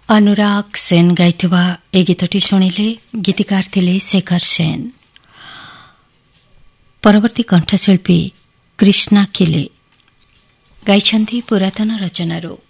ଅନୁରାଗ ସେନ ଗାଇଥିବା ଏ ଗୀତଟି ଶୁଣିଲେ। ଗୀତିକାର ଥିଲେ ଶେଖର ସେନ। ପରବର୍ତ୍ତୀ କଣ୍ଠଶିଳ୍ପୀ କ୍ରିଷ୍ଣା କିଲେ ଗାଇଛନ୍ତି ପୁରାତନ ରଚନାରୁ।